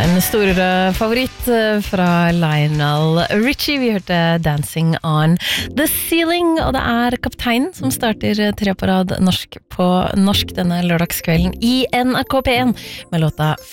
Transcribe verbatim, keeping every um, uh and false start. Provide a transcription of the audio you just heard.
En stor favoritt fra Lionel Richie. Vi hørte Dancing on the Ceiling, og det er Kapteinen som starter tre på rad norsk på norsk denne lørdagskvelden i N R K P en med låta